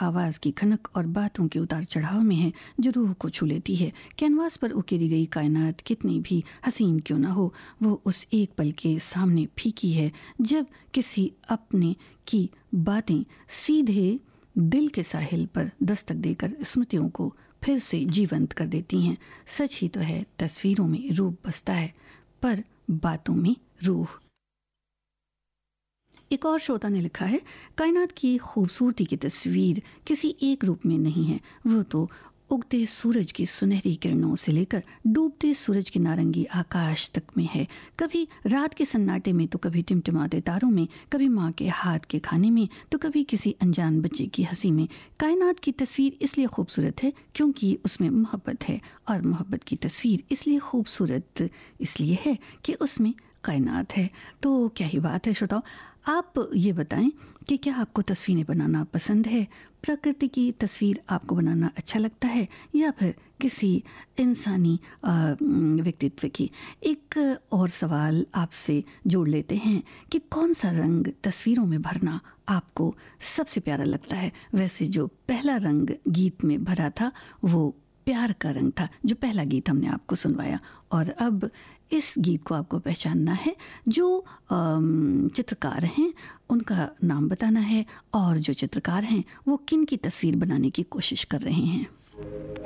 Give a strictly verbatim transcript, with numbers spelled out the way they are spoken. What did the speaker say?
आवाज़ की खनक और बातों के उतार चढ़ाव में है जो रूह को छू लेती है। कैनवास पर उकेरी गई कायनात कितनी भी हसीन क्यों ना हो, वो उस एक पल के सामने फीकी है जब किसी अपने की बातें सीधे दिल के साहिल पर दस्तक देकर स्मृतियों को फिर से जीवंत कर देती हैं। सच ही तो है, तस्वीरों में रूप बसता है पर बातों में रूह। एक और श्रोता ने लिखा है, कायनात की खूबसूरती की तस्वीर किसी एक रूप में नहीं है, वो तो उगते सूरज की सुनहरी किरणों से लेकर डूबते सूरज के नारंगी आकाश तक में है। कभी रात के सन्नाटे में तो कभी टिमटिमाते तारों में, कभी माँ के हाथ के खाने में तो कभी किसी अनजान बच्चे की हंसी में। कायनात की तस्वीर इसलिए खूबसूरत है क्योंकि उसमें मोहब्बत है, और मोहब्बत की तस्वीर इसलिए खूबसूरत इसलिए है कि उसमें कायनात है। तो क्या ही बात है श्रोताओ, आप ये बताएं कि क्या आपको तस्वीरें बनाना पसंद है? प्रकृति की तस्वीर आपको बनाना अच्छा लगता है या फिर किसी इंसानी व्यक्तित्व की? एक और सवाल आपसे जोड़ लेते हैं कि कौन सा रंग तस्वीरों में भरना आपको सबसे प्यारा लगता है? वैसे जो पहला रंग गीत में भरा था वो प्यार का रंग था, जो पहला गीत हमने आपको सुनवाया। और अब इस गीत को आपको पहचानना है, जो चित्रकार हैं उनका नाम बताना है और जो चित्रकार हैं वो किन की तस्वीर बनाने की कोशिश कर रहे हैं।